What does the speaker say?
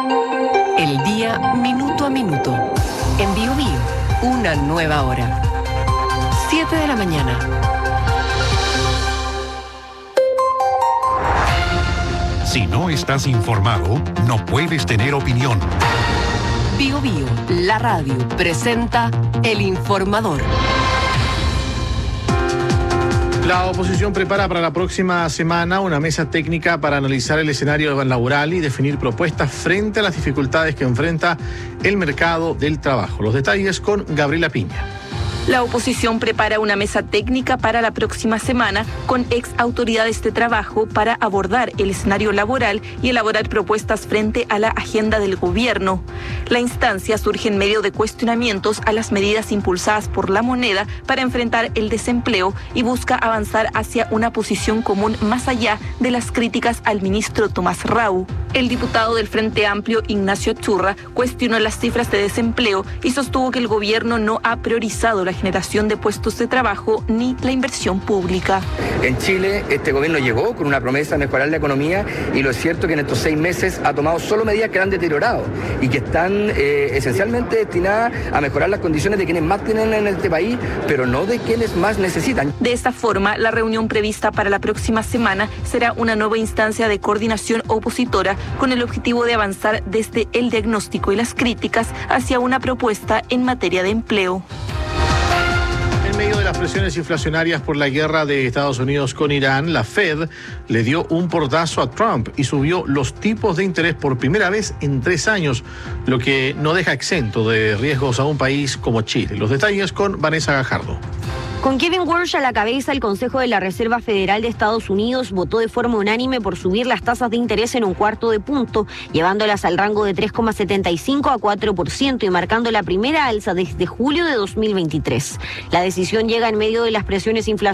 El día minuto a minuto. En Bio Bio, una nueva hora. 7 de la mañana. Si no estás informado, no puedes tener opinión. Bio Bio, la radio, presenta El Informador. La oposición prepara para la próxima semana una mesa técnica para analizar el escenario laboral y definir propuestas frente a las dificultades que enfrenta el mercado del trabajo. Los detalles con Gabriela Piña. La oposición prepara una mesa técnica para la próxima semana con ex autoridades de trabajo para abordar el escenario laboral y elaborar propuestas frente a la agenda del gobierno. La instancia surge en medio de cuestionamientos a las medidas impulsadas por la moneda para enfrentar el desempleo y busca avanzar hacia una posición común más allá de las críticas al ministro Tomás Rau. El diputado del Frente Amplio, Ignacio Churra, cuestionó las cifras de desempleo y sostuvo que el gobierno no ha priorizado la generación de puestos de trabajo ni la inversión pública. En Chile, este gobierno llegó con una promesa de mejorar la economía y lo es cierto que en estos 6 meses ha tomado solo medidas que han deteriorado y que están esencialmente destinadas a mejorar las condiciones de quienes más tienen en este país, pero no de quienes más necesitan. De esta forma, la reunión prevista para la próxima semana será una nueva instancia de coordinación opositora con el objetivo de avanzar desde el diagnóstico y las críticas hacia una propuesta en materia de empleo. En medio de las presiones inflacionarias por la guerra de Estados Unidos con Irán, la Fed le dio un portazo a Trump y subió los tipos de interés por primera vez en 3 años, lo que no deja exento de riesgos a un país como Chile. Los detalles con Vanessa Gajardo. Con Kevin Warsh a la cabeza, el Consejo de la Reserva Federal de Estados Unidos votó de forma unánime por subir las tasas de interés en 1/4 de punto, llevándolas al rango de 3,75 a 4% y marcando la primera alza desde julio de 2023. La decisión llega en medio de las presiones inflacionarias